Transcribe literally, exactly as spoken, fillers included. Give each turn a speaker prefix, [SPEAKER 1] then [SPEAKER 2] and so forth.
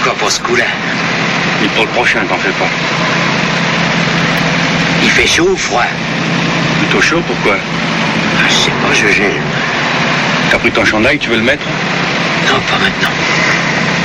[SPEAKER 1] Encore pour ce coup-là.
[SPEAKER 2] Et pour le prochain, t'en fais pas.
[SPEAKER 1] Il fait chaud ou froid?
[SPEAKER 2] Plutôt chaud, pourquoi?
[SPEAKER 1] Ah, je sais pas, je gèle.
[SPEAKER 2] T'as pris ton chandail, tu veux le mettre?
[SPEAKER 1] Non, pas maintenant.